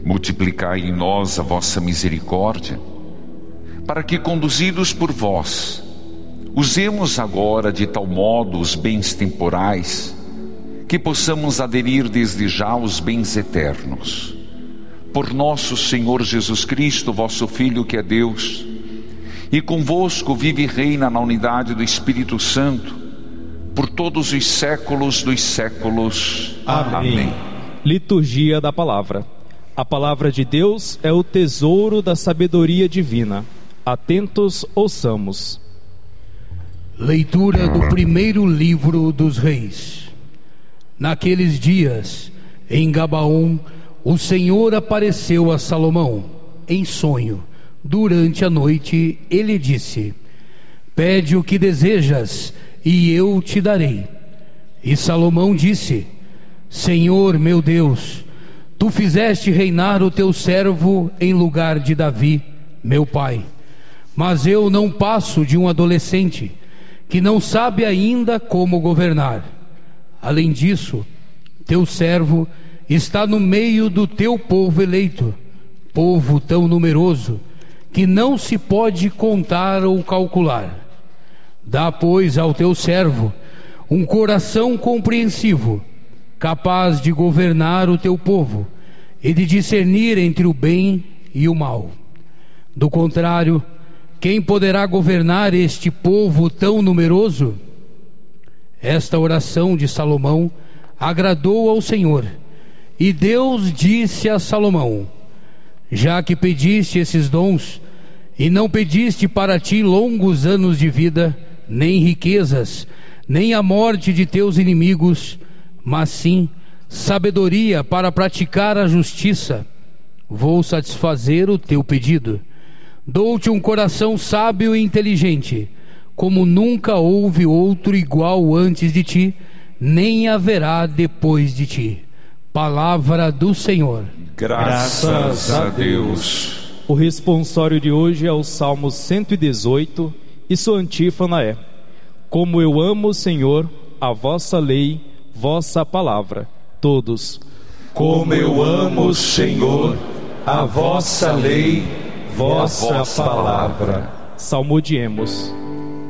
multiplicai em nós a vossa misericórdia, para que, conduzidos por vós, usemos agora de tal modo os bens temporais, que possamos aderir desde já aos bens eternos. Por nosso Senhor Jesus Cristo, vosso Filho, que é Deus, e convosco vive e reina na unidade do Espírito Santo, por todos os séculos dos séculos. Amém. Liturgia da Palavra. A Palavra de Deus é o tesouro da sabedoria divina. Atentos, ouçamos. Leitura do primeiro livro dos Reis. Naqueles dias, em Gabaon, o Senhor apareceu a Salomão em sonho. Durante a noite, ele disse: pede o que desejas, e eu te darei. E Salomão disse: Senhor meu Deus, tu fizeste reinar o teu servo em lugar de Davi, meu pai. Mas eu não passo de um adolescente, que não sabe ainda como governar. Além disso, teu servo está no meio do teu povo eleito, povo tão numeroso, que não se pode contar ou calcular. Dá, pois, ao teu servo um coração compreensivo, capaz de governar o teu povo e de discernir entre o bem e o mal. Do contrário, quem poderá governar este povo tão numeroso? Esta oração de Salomão agradou ao Senhor, e Deus disse a Salomão: já que pediste esses dons, e não pediste para ti longos anos de vida, nem riquezas, nem a morte de teus inimigos, mas sim sabedoria para praticar a justiça, vou satisfazer o teu pedido. Dou-te um coração sábio e inteligente, como nunca houve outro igual antes de ti, nem haverá depois de ti. Palavra do Senhor. Graças a Deus. O responsório de hoje é o Salmo 118 e sua antífona é: como eu amo, Senhor, a vossa lei, vossa palavra. Todos. Como eu amo, Senhor, a vossa lei, vossa palavra. Salmodiemos.